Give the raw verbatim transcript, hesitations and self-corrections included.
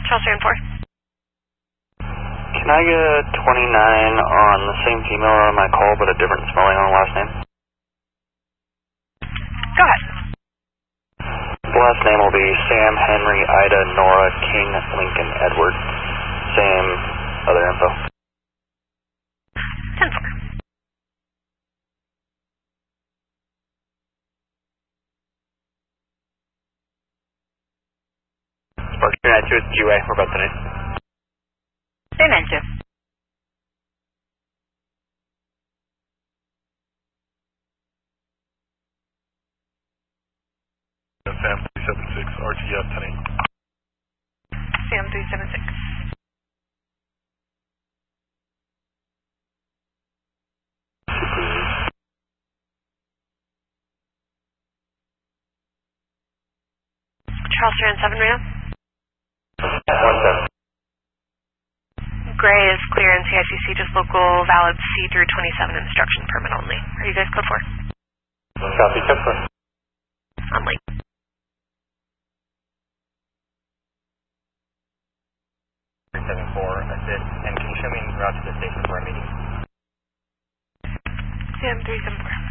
Charles Rand four. Can I get twenty-nine on the same female on my call but a different spelling on the last name? Go ahead. The last name will be Sam, Henry, Ida, Nora, King, Lincoln, Edward. Same other info. ten four. Spark two nine two, it's G-Way. We're about to name. two nine two. Sam three seven six, R T F ten eight. Sam three seven six. Charles Rand seven, Rio. One seven. Gray is clear in C I C C, just local valid C through twenty-seven instruction permit only. Are you guys code four? Copy, code four. On link. three seven four, assist, and can you show me en route to the station for a meeting? Sam three seven four.